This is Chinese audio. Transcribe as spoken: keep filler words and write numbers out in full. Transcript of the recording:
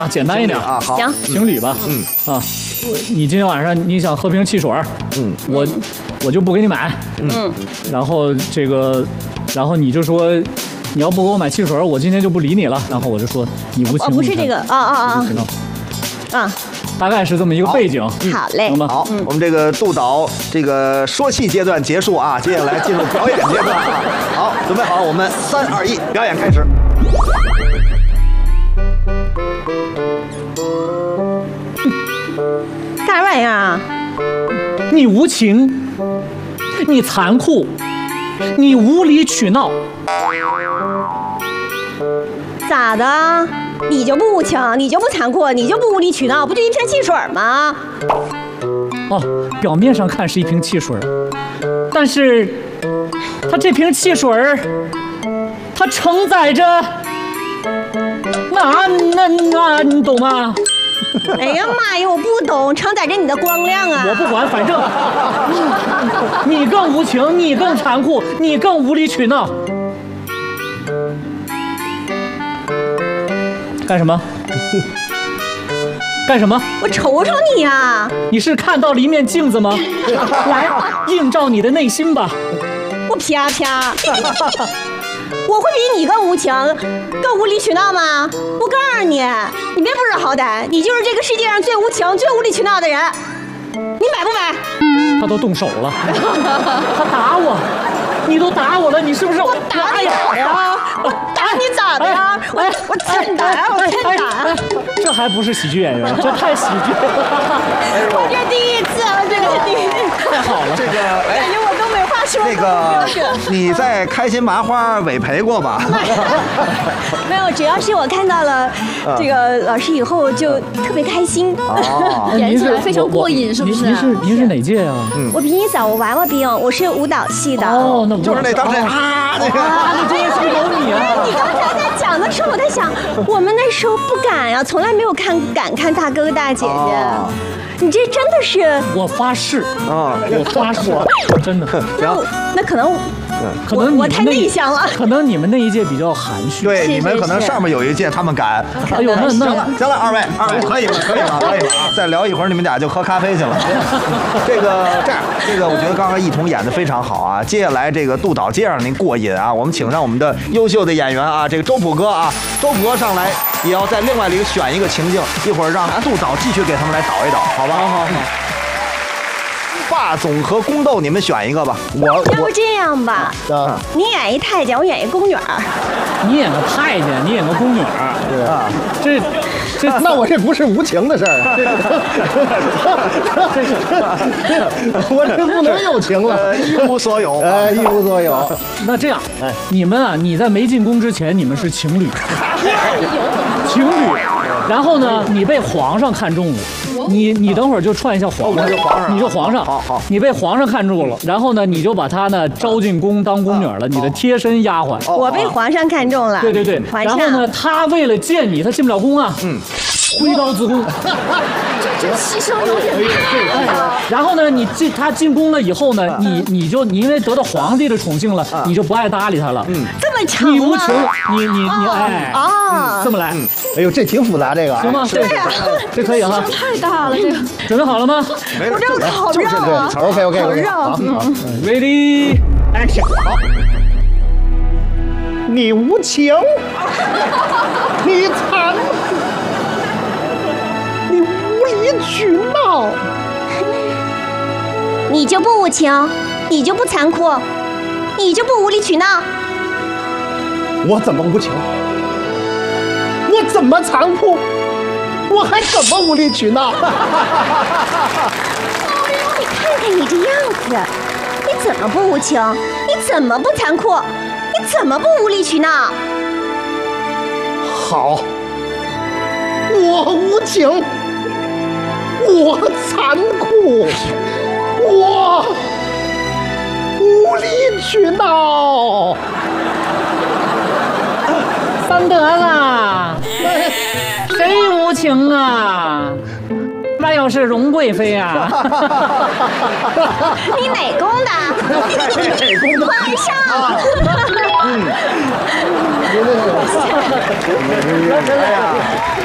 啊，简单一点啊，好， 行， 情侣吧，嗯啊，你今天晚上你想喝瓶汽水，嗯，我我就不给你买，嗯，然后这个，然后你就说你要不给我买汽水，我今天就不理你了，然后我就说你无情， 哦，不是这个，啊啊啊啊， 大概是这么一个背景， 好嘞， 行吧？ 好，我们这个督导这个说戏阶段结束啊，接下来进入表演阶段啊。好，准备好了，我们三二一，表演开始。 干玩意儿啊？ 你无情，你残酷，你无理取闹， 咋的？你就不无情，你就不残酷，你就不无理取闹，不就一瓶汽水吗？ 哦，表面上看是一瓶汽水，但是它这瓶汽水它承载着那那那，你懂吗？ 哎呀妈呀，我不懂，承载着你的光亮啊！ 我不管，反正你更无情，你更残酷，你更无理取闹。干什么？干什么？ 我瞅瞅你呀、啊！ 你是看到了一面镜子吗？来，映照你的内心吧。 我啪啪。我会比你更无情、更无理取闹吗？我告诉你，你别不知好歹，你就是这个世界上最无情、最无理取闹的人。你买不买？ 他都动手了，他打我，你都打我了，你是不是？ 我打你咋呀？我打你咋的呀？我我欠打呀！我欠打。 这还不是喜剧演员，这太喜剧了。 我这第一次，我这个第一次。 太好了， 这个哎。 感觉我东北话说那个，你在开心麻花委培过吧？ 没有，主要是我看到了这个老师以后就特别开心， 哦、 演起来非常过瘾，是不是？ 您是您是哪届啊？ 嗯、我比你早，我娃娃兵，我是舞蹈系的。 哦，那就是那当时啊，那个啊，那这一次有你啊！ 你刚才在讲的时候，我在想，我们那时候不敢呀、啊，从来没有看敢看大哥哥大姐姐。哦，你这真的是， 我发誓啊，我发誓，真的。 那那可能， 可能我太内向了。 可能你们那一届比较含蓄。 对，你们可能上面有一届他们敢。 哎呦，那那行了，行了，二位，二位可以了，可以了，可以了啊！再聊一会儿，你们俩就喝咖啡去了。这个这样，这个我觉得刚刚一彤演的非常好啊。接下来这个督导接让您过瘾啊，我们请上我们的优秀的演员啊，这个周普哥啊，周普哥上来也要在另外一个选一个情境，一会儿让督导继续给他们来导一导，好吧？ 好好好。 霸总和宫斗，你们选一个吧。我要不这样吧， 啊， 你演一太监，我演一宫女儿。 你演个太监，你演个宫女儿， 对啊， 这这那我这不是无情的事儿，我这不能有情了， 一无所有， 哎，一无所有。 那这样，哎，你们啊，你在没进宫之前，你们是情侣，情侣，然后呢，你被皇上看中了。你你等会儿就串一下皇上，你就皇上， 好好， 你被皇上看中了，然后呢，你就把他呢招进宫当宫女了，你的贴身丫鬟。 我被皇上看中了， 对对对，然后呢，他为了见你，他进不了宫啊，嗯，挥刀自宫， 这这牺牲有点太大了。 然后呢，你进他进宫了以后呢，你你就你因为得到皇帝的宠幸了，你就不爱搭理他了，嗯， 这么长， 你无情，你你你哎啊， 这么来， 哎呦，这挺复杂，这个行吗？ 对呀， 这可以哈， 太大了，这个准备好了吗？ 我这个好绕啊 ，OK OK OK， 好 ，Ready Action， 好。 你无情，你残，你无理取闹， 你就不无情，你就不残酷，你就不无理取闹。 我怎么无情？我怎么残酷？我还怎么无理取闹？ 你看看你这样子，你怎么不无情？你怎么不残酷？你怎么不无理取闹？ 好，我无情，我残酷，我无理取闹。 三德啦，谁无情啊？那要是荣贵妃啊！ 你哪宫的？皇上。 嗯，您这是，哎呀。